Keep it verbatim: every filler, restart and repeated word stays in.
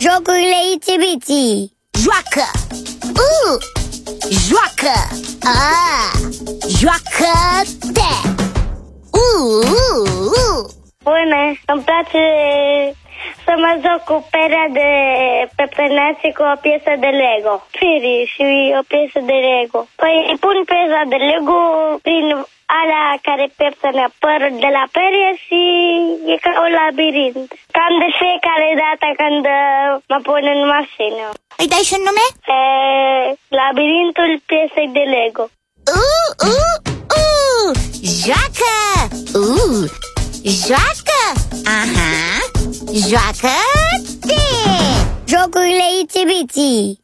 Jocurile Itsy-Bitsy. Joacă! Uh! Joacă! Ah! Joacă-te! Uh! Uh! Uh! Bună, îmi place să mă joc cu perea de peptănați cu o piesă de Lego. Firi și o piesă de Lego. Păi pun piesa de Lego prin alea care peptănă părul de la perie și e ca un labirint. Cam de fiecare dată când mă pun în mașină. Îi dai și un nume? E, labirintul piesei de Lego. Uh! Uh! Uh! Joacă! Uh! Joacă! Aha! Joacă-te! Jocurile Itsy-Bitsy.